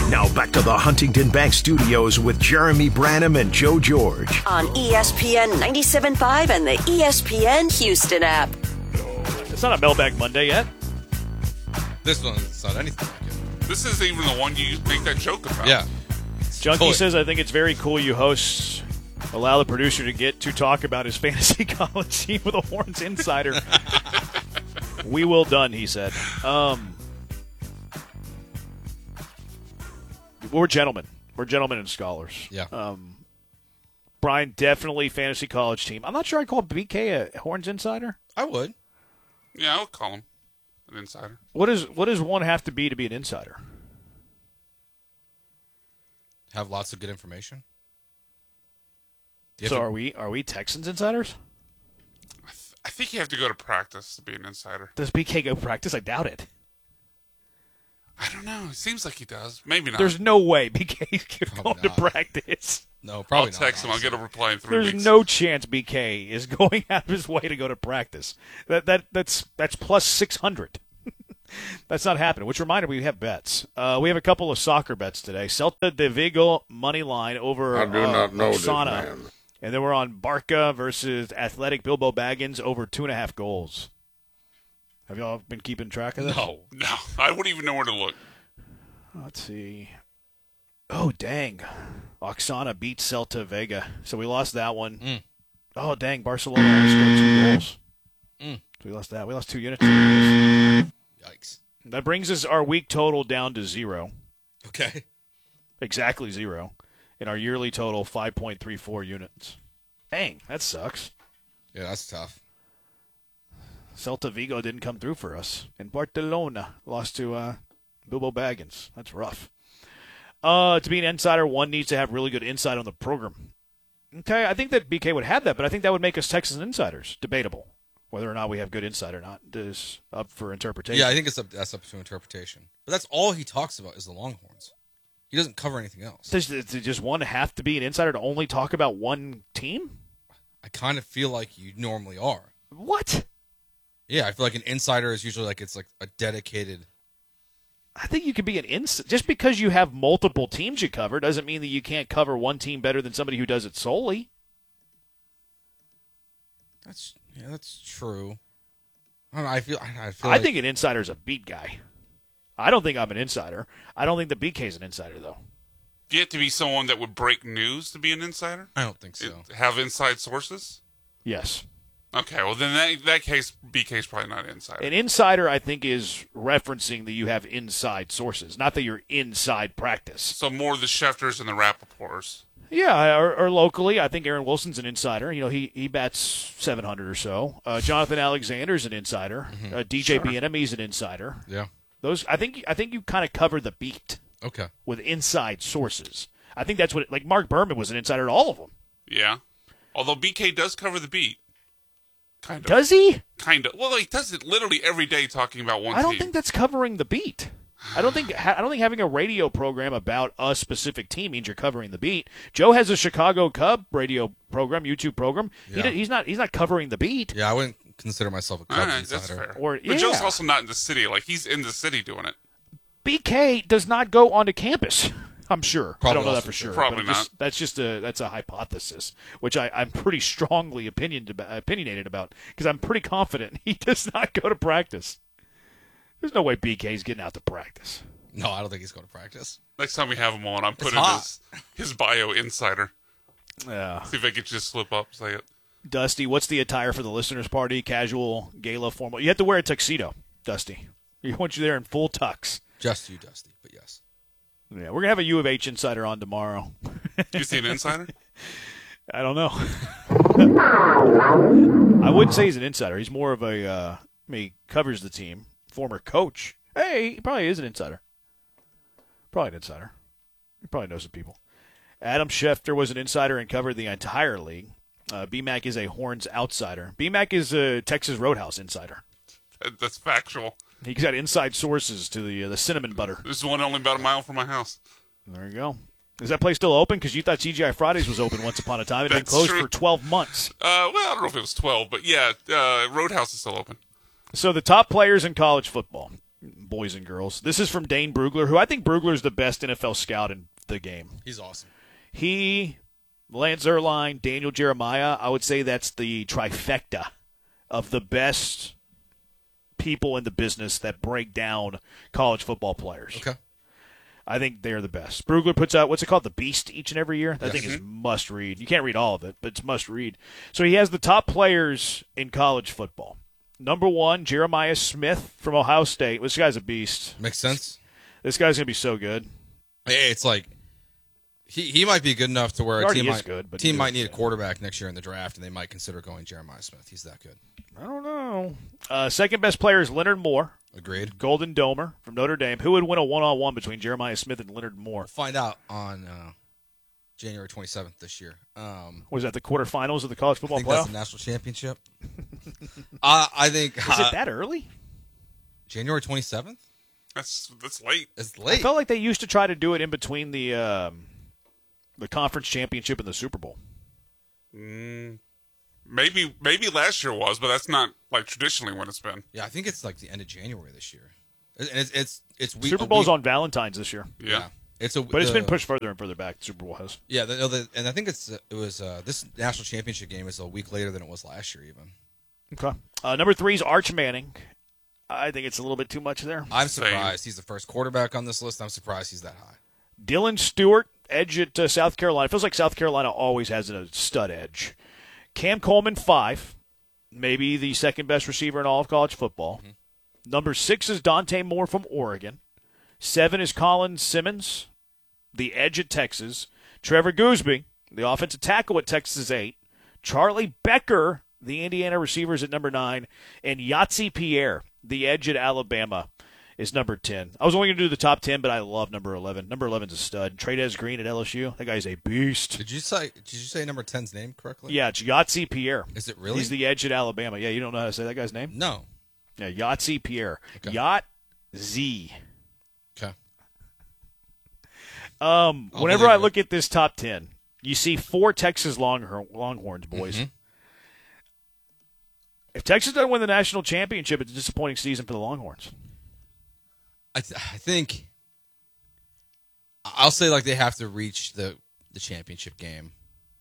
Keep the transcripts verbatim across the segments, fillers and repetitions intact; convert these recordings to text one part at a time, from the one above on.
Now back to the Huntington Bank Studios with Jeremy Branham and Joe George. On E S P N ninety-seven point five and the E S P N Houston app. It's not a Mailbag Monday yet. This one is not anything like it. This isn't even the one you make that joke about. Yeah. Junkie Toy. says, I think it's very cool you hosts allow the producer to get to talk about his fantasy college team with a Horns insider. We will done, he said. Um, we're gentlemen. We're gentlemen and scholars. Yeah. Um, Brian, definitely fantasy college team. I'm not sure I'd call B K a Horns insider. I would. Yeah, I would call him an insider. What is what does one have to be to be an insider? Have lots of good information. So to- are we are we Texans insiders? I, th- I think you have to go to practice to be an insider. Does B K go practice? I doubt it. I don't know. It seems like he does. Maybe not. There's no way B K can go Probably to not. practice. No, I'll probably text not. him. I'll get a reply in three There's weeks. no chance B K is going out of his way to go to practice. That that that's that's plus six hundred. That's not happening. Which reminded me, we have bets. Uh, we have a couple of soccer bets today. Celta de Vigo money line over I do uh, not know this Oksana. man. And then we're on Barca versus Athletic Bilbao Baggins over two and a half goals. Have y'all been keeping track of this? No. No, I wouldn't even know where to look. Let's see. Oh, dang. Oksana beat Celta Vega. So we lost that one. Mm. Oh, dang. Barcelona only scored two goals. Mm. So we lost that. We lost two units. That Yikes. brings us our week total down to zero. Okay. Exactly zero. And our yearly total, five point three four units. Dang, that sucks. Yeah, that's tough. Celta Vigo didn't come through for us. And Barcelona lost to uh, Bilbao Baggins. That's rough. Uh, to be an insider, one needs to have really good insight on the program. Okay, I think that B K would have that, but I think that would make us Texas insiders. Debatable. Whether or not we have good insight or not is up for interpretation. Yeah, I think it's up, that's up to interpretation. But that's all he talks about is the Longhorns. He doesn't cover anything else. Does, does just one have to be an insider to only talk about one team? I kind of feel like you normally are. What? Yeah, I feel like an insider is usually like it's like a dedicated. I think you can be an ins. Just because you have multiple teams you cover doesn't mean that you can't cover one team better than somebody who does it solely. That's yeah, that's true. I don't know. I feel. I feel. I like, think an insider is a beat guy. I don't think I'm an insider. I don't think the B K is an insider, though. Do you have to be someone that would break news to be an insider? I don't think so. It- have inside sources? Yes. Okay, well, then that, that case, B K's probably not an insider. An insider, I think, is referencing that you have inside sources, not that you're inside practice. So more the Schefters and the Rappaports. Yeah, or, or locally, I think Aaron Wilson's an insider. You know, he, he bats seven hundred or so. Uh, Jonathan Alexander's an insider. Mm-hmm. Uh, D J Bieniemy's an insider. Yeah. Those, I think, I think you kind of cover the beat Okay. with inside sources. I think that's what, it, like Mark Berman was an insider to all of them. Yeah. Although B K does cover the beat. Kind of. Does he? Kind of. Well, he does it literally every day talking about one I don't team. think that's covering the beat. I don't think I don't think having a radio program about a specific team means you're covering the beat. Joe has a Chicago Cub radio program, YouTube program. He Yeah. did, he's not he's not covering the beat. Yeah, I wouldn't consider myself a All Cubs right, that's insider. fair. Or- but Joe's yeah. also not in the city. Like, he's in the city doing it. B K does not go onto campus. I'm sure. I Probably don't know that also for sure. Probably but I'm just- not. That's just a that's a hypothesis, which I, I'm pretty strongly opinioned about, opinionated about because I'm pretty confident he does not go to practice. There's no way B K's getting out to practice. No, I don't think he's going to practice. Next time we have him on, I'm putting hot. his, his bio insider. Yeah. See if I could just slip up, say it. Dusty, what's the attire for the listeners' party? Casual, gala, formal. You have to wear a tuxedo, Dusty. We want you there in full tux. Just you, Dusty, but yes. Yeah, we're gonna have a U of H insider on tomorrow. You see an insider? I don't know. I wouldn't say he's an insider. He's more of a. Uh, I mean, he covers the team. Former coach. Hey, he probably is an insider. Probably an insider. He probably knows some people. Adam Schefter was an insider and covered the entire league. Uh, B MAC is a Horns outsider. B MAC is a Texas Roadhouse insider. That- That's factual. He's got inside sources to the uh, the cinnamon butter. This is one only about a mile from my house. There you go. Is that place still open? Because you thought C G I Fridays was open once upon a time. It had been That's closed true. for twelve months. Uh, well, I don't know if it was twelve, but yeah, uh, Roadhouse is still open. So the top players in college football. boys and girls. This is from Dane Brugler, who I think Brugler is the best N F L scout in the game. He's awesome. He, Lance Zierlein, Daniel Jeremiah, I would say that's the trifecta of the best people in the business that break down college football players. Okay. I think they're the best. Brugler puts out, what's it called, The Beast each and every year? That Yes. thing is must read. You can't read all of it, but it's must read. So he has the top players in college football. Number one, Jeremiah Smith from Ohio State. This guy's a beast. Makes sense. This guy's going to be so good. Hey, it's like he he might be good enough to where He a already team is might good, but team he might is, need a yeah. quarterback next year in the draft, and they might consider going Jeremiah Smith. He's that good. I don't know. Uh, second best player is Leonard Moore, Agreed. Golden Domer from Notre Dame. Who would win a one-on-one between Jeremiah Smith and Leonard Moore? Find out on uh, January twenty-seventh this year. Um, Was that the quarterfinals of the college I football think playoff? that's the national championship. uh, I think Is uh, it that early? January twenty-seventh. That's that's late. It's I late. felt like they used to try to do it in between the um, the conference championship and the Super Bowl. Maybe maybe last year was, but that's not like traditionally when it's been. Yeah, I think it's like the end of January this year. And it's it's it's week, Super a Bowl's week- on Valentine's this year, Yeah. It's a but it's the- been pushed further and further back. The Super Bowl has. Yeah, the, no, the, and I think it's it was uh, this national championship game is a week later than it was last year. Even Okay. Uh, number three is Arch Manning. I think it's a little bit too much there. I'm Same. surprised he's the first quarterback on this list. I'm surprised he's that high. Dylan Stewart, edge at uh, South Carolina. It feels like South Carolina always has a stud edge. Cam Coleman, five. Maybe the second best receiver in all of college football. Mm-hmm. Number six is Dante Moore from Oregon. Seven is Colin Simmons, the edge at Texas. Trevor Gooseby, the offensive tackle at Texas, eight. Charlie Becker, the Indiana receivers at number nine. And Yahtzee Pierre, the edge at Alabama, is number ten. I was only going to do the top ten, but I love number eleven. Number eleven is a stud. Trades Green at L S U. That guy's a beast. Did you say did you say number ten's name correctly? Yeah, it's Yahtzee Pierre. Is it really? He's the edge at Alabama. Yeah, you don't know how to say that guy's name? No. Yeah, Yahtzee Pierre. Okay. Yacht Z. Okay. Um, I'll whenever believe I it. look at this top ten, you see four Texas Longhorn, Longhorns, boys. Mm-hmm. If Texas doesn't win the national championship, it's a disappointing season for the Longhorns. I th- I think I'll say like they have to reach the the championship game.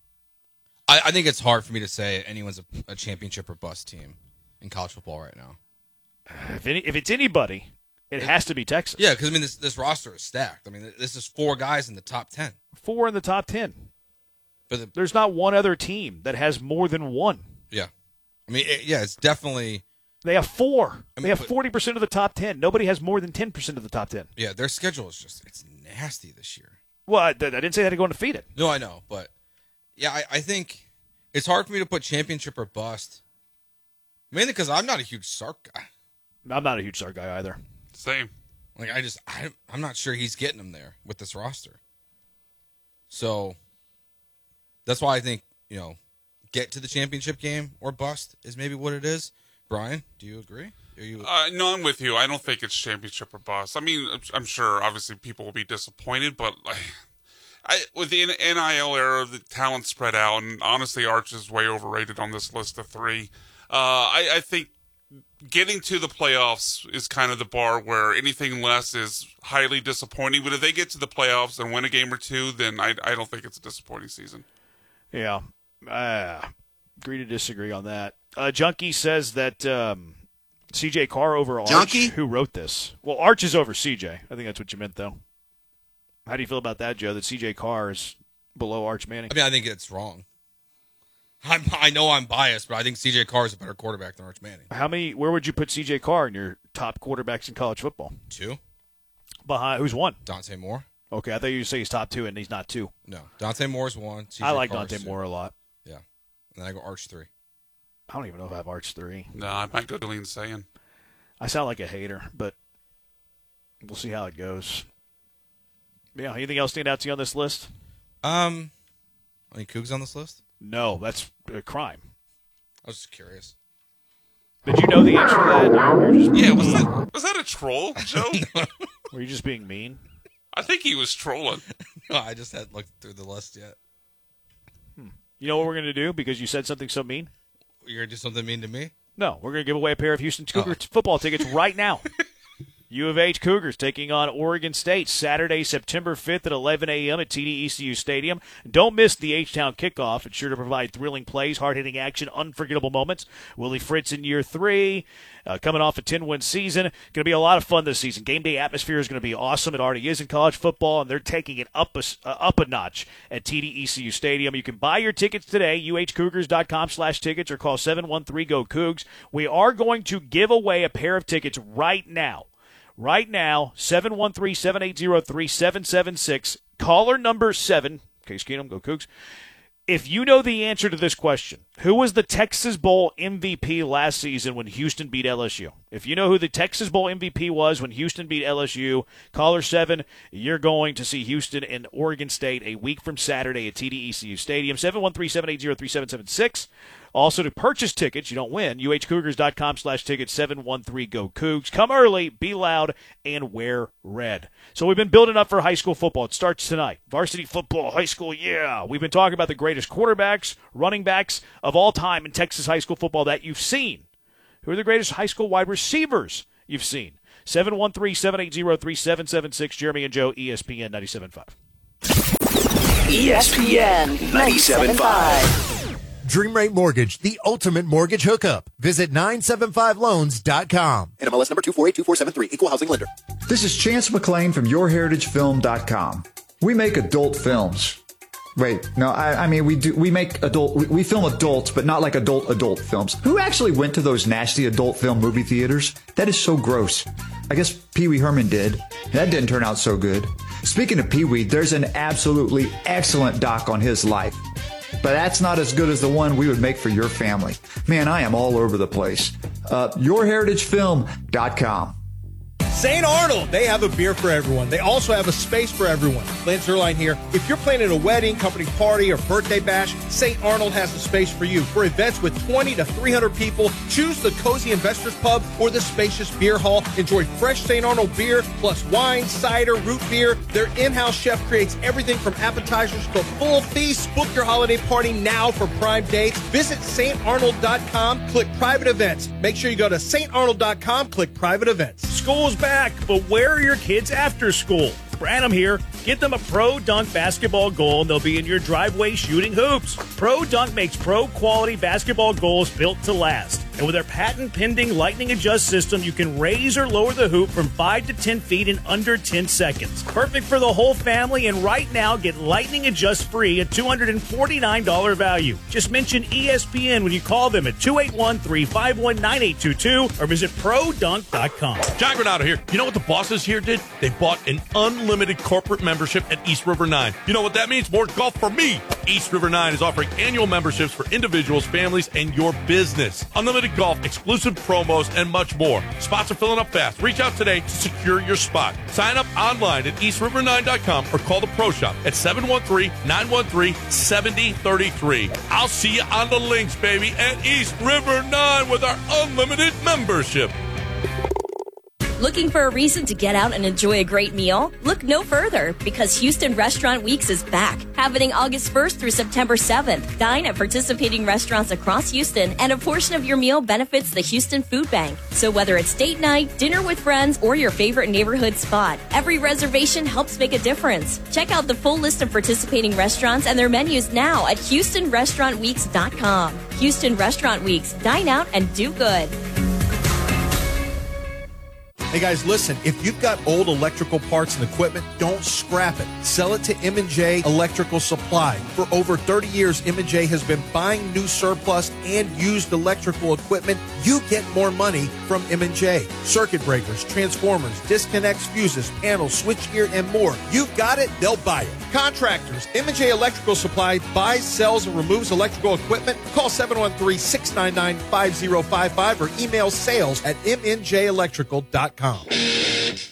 I, I think it's hard for me to say anyone's a, a championship or bust team in college football right now. If any, if it's anybody, it has to be Texas. Yeah, because I mean this this roster is stacked. I mean this is four guys in the top ten. Four in the top ten. But the, There's not one other team that has more than one. yeah, I mean it, yeah, it's definitely They have four. I mean, they have but- forty percent of the top ten. Nobody has more than ten percent of the top ten. yeah. Their schedule is just it's nasty this year. Well, I, I didn't say they had to go undefeated. No, I know, but yeah, I, I think it's hard for me to put championship or bust, mainly because I'm not a huge Sark guy. I'm not a huge Sark guy either. Same. Like I just I I'm not sure he's getting them there with this roster. So that's why I think, you know, get to the championship game or bust is maybe what it is. Brian, do you agree? Are you Uh, no, I'm with you. I don't think it's championship or bust. I mean, I'm sure obviously people will be disappointed, but like, I with the N I L era, the talent spread out, and honestly, Arch is way overrated on this list of three. Uh, I, I think getting to the playoffs is kind of the bar where anything less is highly disappointing. But if they get to the playoffs and win a game or two, then I, I don't think it's a disappointing season. Yeah. Uh, agree to disagree on that. Uh, Junkie says that um, C J Carr over Arch. Junkie? Who wrote this? Well, Arch is over C J. I think that's what you meant, though. How do you feel about that, Joe, that C J Carr is below Arch Manning? I mean, I think it's wrong. I'm, I know I'm biased, but I think C J Carr is a better quarterback than Arch Manning. How many? Where would you put C J Carr in your top quarterbacks in college football? Two, Behind who's one? Dante Moore. Okay, I thought you would say he's top two, and he's not two. No, Dante Moore's one. C J I like Carr's Dante two. Moore a lot. Yeah, and then I go Arch three. I don't even know if I have Arch three. No, I might go to lean saying. I sound like a hater, but we'll see how it goes. Yeah, anything else stand out to you on this list? Um, any Cougs on this list? No, that's a crime. I was just curious. Did you know the answer to that? You're just, Yeah, was that was that a troll, Joe? were you just being mean? I think he was trolling. No, I just hadn't looked through the list yet. You know what we're going to do because you said something so mean? You're gonna do something mean to me? No, we're going to give away a pair of Houston Cougar Oh. t- football tickets right now. U of H Cougars taking on Oregon State Saturday, September fifth at eleven a.m. at T D E C U Stadium. Don't miss the H-Town kickoff. It's sure to provide thrilling plays, hard-hitting action, unforgettable moments. Willie Fritz in year three, uh, coming off a ten-win season. Going to be a lot of fun this season. Game day atmosphere is going to be awesome. It already is in college football, and they're taking it up a, uh, up a notch at T D E C U Stadium. You can buy your tickets today, U H Cougars dot com slash tickets, or call seven one three, G O, Cougs. We are going to give away a pair of tickets right now. Right now, seven one three, seven eight zero, three seven seven six. Caller number seven. Case Keenum, go Cougs. If you know the answer to this question, who was the Texas Bowl M V P last season when Houston beat L S U? If you know who the Texas Bowl M V P was when Houston beat L S U, caller seven, you're going to see Houston and Oregon State a week from Saturday at T D E C U Stadium. seven one three, seven eight zero, three seven seven six. Also, to purchase tickets, you don't win, U H Cougars dot com slash tickets, seven one three, G O, Cougs. Come early, be loud, and wear red. So we've been building up for high school football. It starts tonight. Varsity football, high school, yeah. We've been talking about the greatest quarterbacks, running backs of all time in Texas high school football that you've seen. Who are the greatest high school wide receivers you've seen? seven one three, seven eight zero, three seven seven six. Jeremy and Joe, E S P N ninety-seven point five. E S P N ninety-seven point five. Dream Rate Mortgage, the ultimate mortgage hookup. Visit nine seven five loans dot com. N M L S number two four eight two four seven three, Equal Housing Lender. This is Chance McClain from your heritage film dot com. We make adult films. Wait, no, I, I mean, we do, we make adult, we, we film adults, but not like adult adult films. Who actually went to those nasty adult film movie theaters? That is so gross. I guess Pee Wee Herman did. That didn't turn out so good. Speaking of Pee Wee, there's an absolutely excellent doc on his life. But that's not as good as the one we would make for your family. Man, I am all over the place. Uh, your heritage film dot com. Saint Arnold, they have a beer for everyone. They also have a space for everyone. Lance Erline here. If you're planning a wedding, company party, or birthday bash, Saint Arnold has a space for you. For events with twenty to three hundred people, choose the Cozy Investors Pub or the spacious beer hall. Enjoy fresh Saint Arnold beer, plus wine, cider, root beer. Their in-house chef creates everything from appetizers to full feasts. Book your holiday party now for prime dates. Visit Saint Arnold dot com, click private events. Make sure you go to Saint Arnold dot com, click private events. School's back, but where are your kids after school? Branham here. Get them a Pro Dunk basketball goal, and they'll be in your driveway shooting hoops. Pro Dunk makes pro-quality basketball goals built to last. And with their patent-pending Lightning Adjust system, you can raise or lower the hoop from five to ten feet in under ten seconds. Perfect for the whole family, and right now, get Lightning Adjust free at two hundred forty-nine dollars value. Just mention E S P N when you call them at two eight one, three five one, nine eight two two or visit pro dunk dot com. John Granado here. You know what the bosses here did? They bought an unlimited corporate membership at East River nine. You know what that means? More golf for me. East River nine is offering annual memberships for individuals, families, and your business. Unlimited golf, exclusive promos, and much more. Spots are filling up fast. Reach out today to secure your spot. Sign up online at east river nine dot com or call the Pro Shop at seven one three, nine one three, seven zero three three. I'll see you on the links, baby, at East River nine with our unlimited membership. Looking for a reason to get out and enjoy a great meal? Look no further, because Houston Restaurant Weeks is back, happening August first through September seventh. Dine at participating restaurants across Houston, and a portion of your meal benefits the Houston Food Bank. So whether it's date night, dinner with friends, or your favorite neighborhood spot, every reservation helps make a difference. Check out the full list of participating restaurants and their menus now at houston restaurant weeks dot com. Houston Restaurant Weeks. Dine out and do good. Hey guys, listen, if you've got old electrical parts and equipment, don't scrap it. Sell it to M and J Electrical Supply. For over thirty years, M and J has been buying new surplus and used electrical equipment. You get more money from M and J. Circuit breakers, transformers, disconnects, fuses, panels, switchgear, and more. You've got it, they'll buy it. Contractors, M and J Electrical Supply buys, sells, and removes electrical equipment. Call seven one three, six nine nine, five zero five five or email sales at m n j electrical dot com.